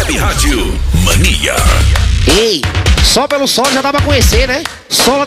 Web Rádio Mania. Ei, só pelo sol já dá pra conhecer, né? Só